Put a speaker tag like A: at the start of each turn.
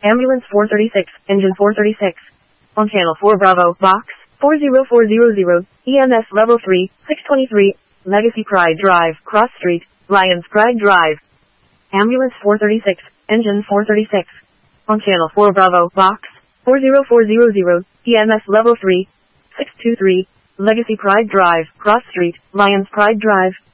A: Ambulance 436, Engine 436. On Channel 4 Bravo, Box 40400, EMS Level 3, 623, Legacy Pride Drive, Cross Street, Lions Pride Drive. Ambulance 436, Engine 436. On Channel 4 Bravo, Box 40400, EMS Level 3, 623, Legacy Pride Drive, Cross Street, Lions Pride Drive.